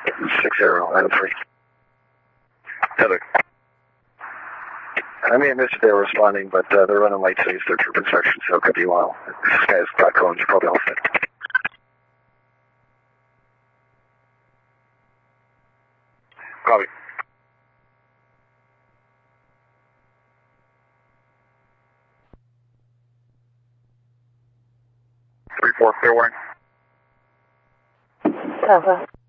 60, item 3. Heather. I may have missed if they were responding, but they're running late, so use their troop inspection, so it could be a while. This guy's got cones, you're probably all set. Copy. Three, four, clear warning. Cover.